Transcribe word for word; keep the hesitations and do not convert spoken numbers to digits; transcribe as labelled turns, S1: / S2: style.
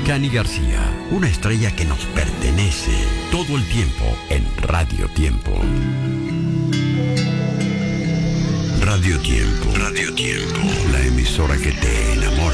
S1: Chani García, una estrella que nos pertenece todo el tiempo en Radio Tiempo. Radio Tiempo, Radio Tiempo, la emisora que te enamora.